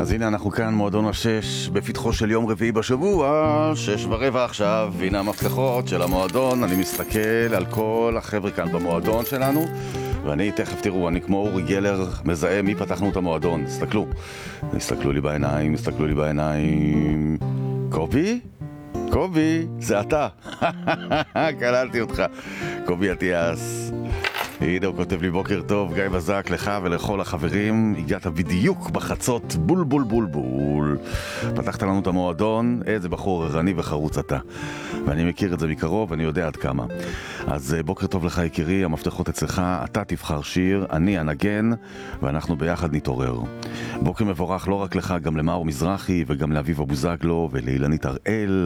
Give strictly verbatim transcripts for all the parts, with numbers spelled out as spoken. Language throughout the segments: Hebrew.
אז הנה אנחנו כאן, מועדון השש, בפתחו של יום רביעי בשבוע, שש ורבע עכשיו, והנה המפתחות של המועדון. אני מסתכל על כל החבר'ה כאן במועדון שלנו, ואני תכף תראו, אני כמו אורי גלר מזהה מי פתחנו את המועדון. תסתכלו, תסתכלו לי בעיניים, תסתכלו לי בעיניים. קובי? קובי, זה אתה. קללתי אותך. קובי אטיאס. הנה הוא כותב לי בוקר טוב, גיא בזק, לך ולכל החברים. הגעת בדיוק בחצות, בול בול בול בול. פתחת לנו את המועדון, איזה בחור ערני וחרוץ אתה. ואני מכיר את זה מקרוב, אני יודע עד כמה. אז בוקר טוב לך יקירי, המפתחות אצלך, אתה תבחר שיר, אני אנגן, ואנחנו ביחד נתעורר. בוקר מבורך לא רק לך, גם למאור מזרחי, וגם לאביב אבוזגלו, ולאילנית הראל.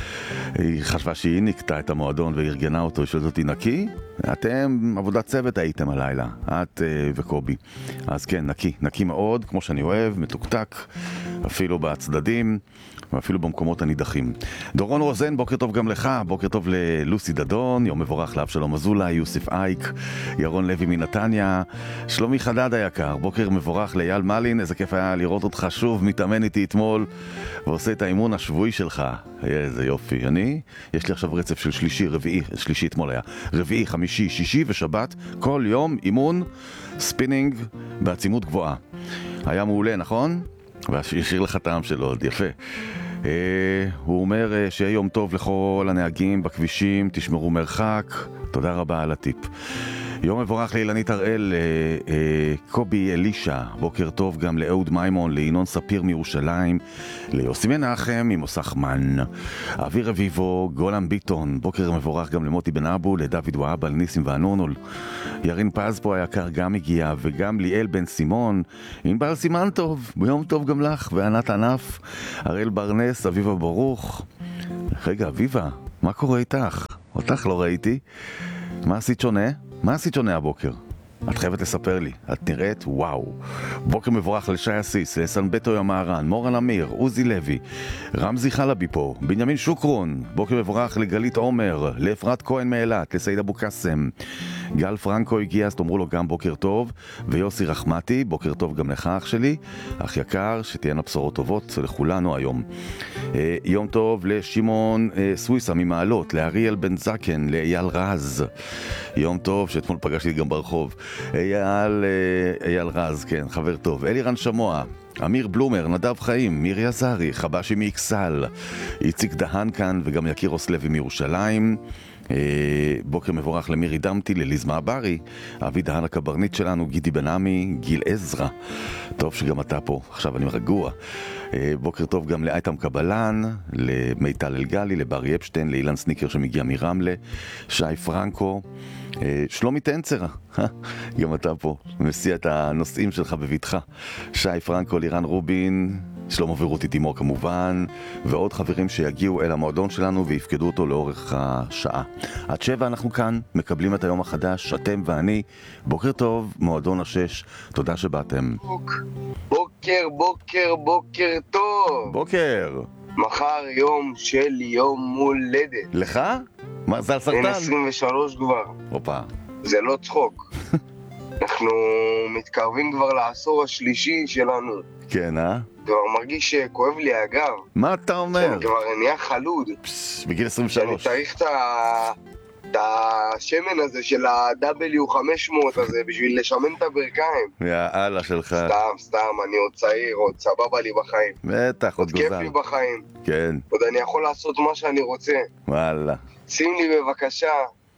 היא חשבה שהיא נקטה את המועדון וארגנה אותו, היא שואלת אותי, נקי? אתם עבודת צוות הייתם הלילה, את uh, וקובי. אז כן, נקי, נקי מאוד, כמו שאני אוהב, מתוקתק, אפילו בצדדים, ואפילו במקומות הנידחים. דורון רוזן, בוקר טוב גם לך, בוקר טוב ללוסי דדון, יום מבורך לאבשלום אזולאי, יוסף אייק, ירון לוי מנתניה, שלומי חדד היקר, בוקר מבורך לאייל מלין, איזה כיף היה לראות אותך שוב, מתאמן איתי אתמול, ועושה את האימון השבועי שלך. איזה יופי. אני, יש לי עכשיו רצף של שלישי, רביעי, שלישי אתמול היה, רביעי, חמישי, שישי ושבת, כל יום אימון ספינינג בעצימות גבוהה. היה מעולה, נכון? וישאיר לך טעם שלו, עוד יפה. אה, הוא אומר אה, שיהיה יום טוב לכל הנהגים בכבישים, תשמרו מרחק, תודה רבה על הטיפ. יום מבורך לאילנית הראל, אה, אה, קובי אלישה, בוקר טוב גם לאהוד מימון, לינון ספיר מירושלים, ליוסי מנחם ממוסחמן, אבי רביבו, גולן ביטון, בוקר מבורך גם למוטי בן אבו, לדוד וואבה, לניסים ואנונול, ירין פז פה היקר גם הגיע, וגם ליאל בן סימון, ענבל סימן טוב, ביום טוב גם לך, וענת ענף, הראל ברנס, אביבה ברוך. רגע, אביבה, מה קורה איתך? אותך לא ראיתי. מה עשית שונה? מה עשית שונה הבוקר? את חייבת לספר לי. את נראית וואו. בוקר מבורך לשי אסיס, לסנבטו ימהרן, מורן אמיר, עוזי לוי, רמזי חלבי פה, בנימין שוקרון. בוקר מבורך לגלית עומר, לאפרת כהן מאילת, לסעיד אבו קסם. גל פרנקו הגיע, אז תאמרו לו גם בוקר טוב. ויוסי רחמתי, בוקר טוב גם לך אח שלי, אח יקר, שתהיינה בשורות טובות לכולנו היום. אה, יום טוב לשמעון אה, סוויסה ממעלות, לאריאל בן זקן, לאייל רז. יום טוב שאתמול פגשתי גם ברחוב. אייל, אה, אייל רז, כן, חבר טוב. אלירן שמוע, אמיר בלומר, נדב חיים, מירי עזרי, חבשי מאיקסל, איציק דהן כאן, וגם יקיר אוסלבי מירושלים. בוקר מבורך למירי דמתי, לליזמה ברי, אבי דהן הקברנית שלנו, גידי בנעמי, גיל עזרא, טוב שגם אתה פה, עכשיו אני רגוע. בוקר טוב גם לאייתם קבלן, למיטל אלגלי, לבר אפשטיין, לאילן סניקר שמגיע מרמלה, שי פרנקו, שלומי טנצרה, גם אתה פה, מסיע את הנושאים שלך בביתך, שי פרנקו, לירן רובין, שלמה ורותי תימור כמובן, ועוד חברים שיגיעו אל המועדון שלנו ויפקדו אותו לאורך השעה. עד שבע אנחנו כאן, מקבלים את היום החדש, אתם ואני. בוקר טוב, מועדון השש, תודה שבאתם. בוקר, בוקר, בוקר טוב. בוקר. מחר יום של יום מולדת. לך? מה, זה על סרטן? בן עשרים ושלוש כבר. אופה. זה לא צחוק. אנחנו מתקרבים כבר לעשור השלישי שלנו. כן, אה? כבר מרגיש שכואב לי הגב. מה אתה אומר? אני כבר נהיה חלוד. פס, בגיל עשרים ושלוש. אני צריך את ה... את השמן הזה של ה-דאבליו חמש מאות הזה בשביל לשמן את הברכיים. יאללה שלך. סתם, סתם, אני עוד צעיר, עוד סבבה לי בחיים. בטח, עוד גוזל. עוד כיף לי בחיים. כן. עוד אני יכול לעשות מה שאני רוצה. וואלה. שים לי בבקשה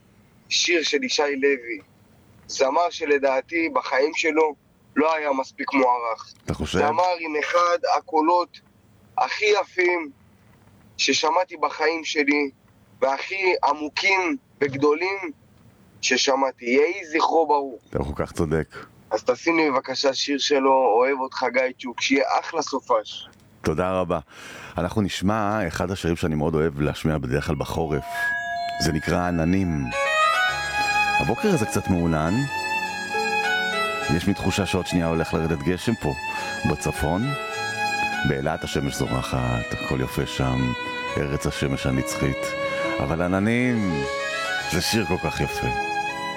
שיר של ישי לוי. זמר שלדעתי בחיים שלו לא היה מספיק מוערך. אתה חושב? זמר עם אחד הקולות הכי יפים ששמעתי בחיים שלי, והכי עמוקים וגדולים ששמעתי. יהי זכרו ברוך. אתה כל כך צודק. אז תשים לי בבקשה שיר שלו, אוהב אותך גייצ'וק, שיהיה אחלה סופש. תודה רבה. אנחנו נשמע אחד השירים שאני מאוד אוהב להשמיע בדרך כלל בחורף. זה נקרא עננים. הבוקר הזה קצת מעונן. יש לי תחושה שעוד שנייה הולך לרדת גשם פה, בצפון. באילת השמש זורחת, הכל יפה שם, ארץ השמש הנצחית. אבל עננים, זה שיר כל כך יפה.